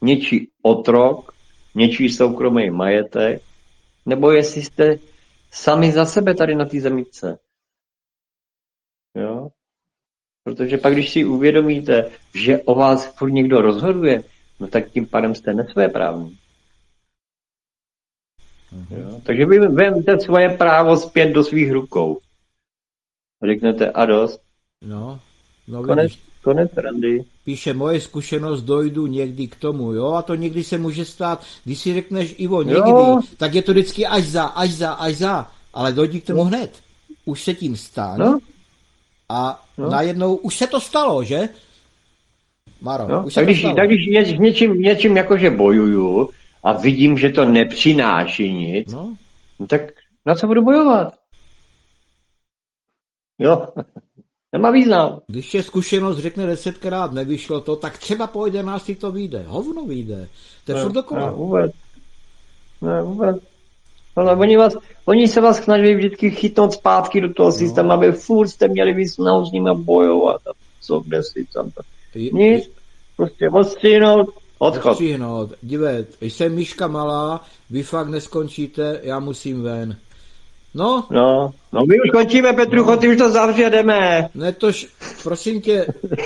něčí otrok, něčí soukromý majetek, nebo jestli jste sami za sebe tady na té zemičce. Jo? Protože pak, když si uvědomíte, že o vás furt někdo rozhoduje, no tak tím pádem jste nesvéprávní. Jo? Takže vy vezmete svoje právo zpět do svých rukou. Řeknete a dost. No Konec randy. Píše, moje zkušenost, dojdu někdy k tomu, jo, a to někdy se může stát, když si řekneš, Ivo, někdy, Jo. tak je to vždycky až za, ale dojdi k tomu hned. Už se tím staň a najednou už se to stalo, že? Maro, už se to stalo. Tak když něčím jakože bojuju a vidím, že to nepřináší nic, no tak na co budu bojovat? Jo, nemá význam. Když je zkušenost řekne 10krát nevyšlo to, tak třeba po 11 to vyjde. Hovno vyjde. To je furt dokola. Ne, vůbec. Ale oni se vás snaží vždycky chytnout zpátky do toho systému, aby furt jste měli výsnahu s nimi bojovat. A co, kde si tam to. Nic, prostě odstřihnout, odchod. Dívej, jsem myška malá, vy fakt neskončíte, já musím ven. No, my už končíme, Petrucho, ty už to zavřeme. Ne tož, prosím tě,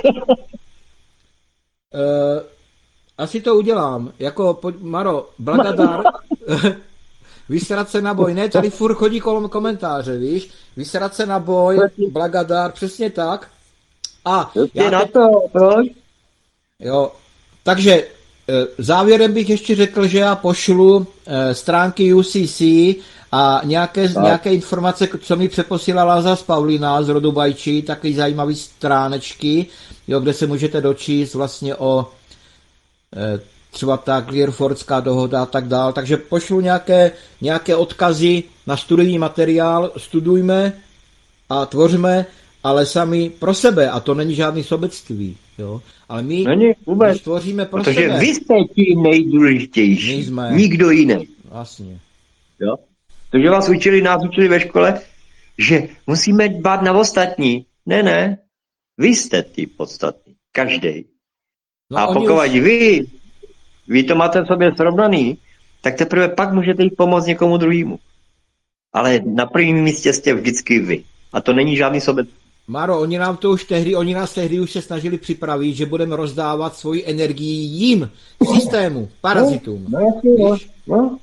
asi to udělám, jako, Maro, blagadar, vysrat se na boj, ne, tady furt chodí kolem komentáře, víš, vysrat se na boj, blagadar, přesně tak. A já na to, proč? Jo, takže závěrem bych ještě řekl, že já pošlu stránky UCC a nějaké informace, co mi přeposílala zas Paulina z rodu Bajčí, takový zajímavý stránečky, jo, kde se můžete dočíst vlastně o třeba ta Clearfordská dohoda a tak dál. Takže pošlu nějaké odkazy na studijní materiál, studujme a tvořme, ale sami pro sebe, a to není žádný sobectví, jo. Ale my když tvoříme pro sebe. Protože vy jste ti nejdůležitější, nikdo jiný. Vlastně. Jo? Takže nás učili ve škole, že musíme dbát na ostatní. Ne, vy jste ty podstatní, každý. No, a pokud vy to máte v sobě srovnaný, tak teprve pak můžete jít pomoct někomu druhému. Ale na prvním místě jste vždycky vy. A to není žádný sobec. Maro, oni nás tehdy už se snažili připravit, že budeme rozdávat svoji energii jim, systému, parazitům. No.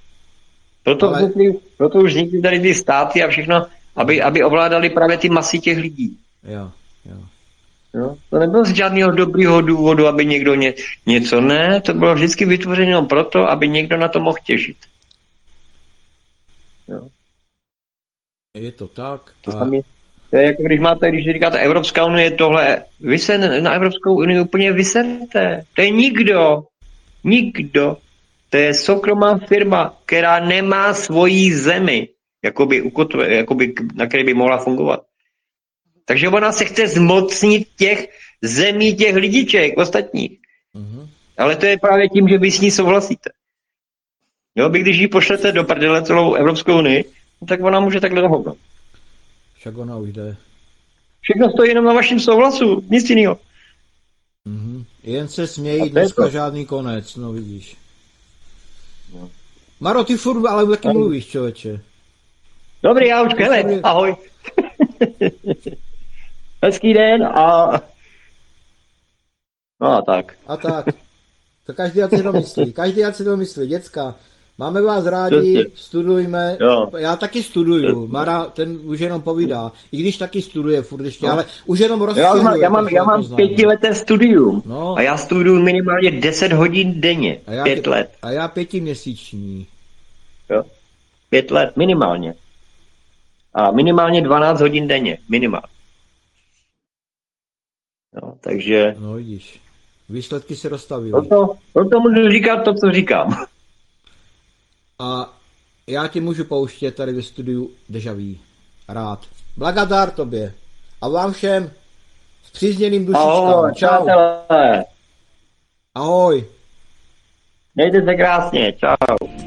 Proto už vznikly tady ty státy a všechno, aby ovládali právě ty masy těch lidí. Jo. To nebylo z žádného dobrého důvodu, aby někdo něco ne, to bylo vždycky vytvořeno proto, aby někdo na to mohl těžit. Jo. Je to tak. To je jako když říkáte Evropská unie tohle, vy se na Evropskou unii úplně vyserte. To je nikdo. To je soukromá firma, která nemá svoji zemi, na které by mohla fungovat. Takže ona se chce zmocnit těch zemí, těch lidiček ostatních. Ale to je právě tím, že vy s ní souhlasíte. Jo, vy když ji pošlete do prdele celou Evropskou unii, tak ona může takhle dohodnout. Však ona už jde. Všechno stojí jenom na vašem souhlasu, nic jiného. Jen se smějí, dneska žádný konec, no vidíš. No. Maro, ty furt ale taky mluvíš, člověče. Dobrý, já už hele, ahoj. Hezký den a... No a tak. To každý ať si to myslí, děcka. Máme vás rádi, studujme, já taky studuju, Mara, ten už jenom povídá, i když taky studuje furt ještě, ale už jenom rozšiřuje. Já mám 5leté studium a já studuju minimálně 10 hodin denně, 5 let. A já 5měsíční. Jo, 5 let minimálně. A minimálně 12 hodin denně, minimálně. No, takže... No vidíš, výsledky se dostavily. Proto můžu říkat to, co říkám. A já ti můžu pouštět tady ve studiu Deja Vu. Rád. Blagadar tobě. A vám všem zpřízněným dušičkám. Ahoj, čau. Přátelé. Ahoj. Mějte se krásně, čau.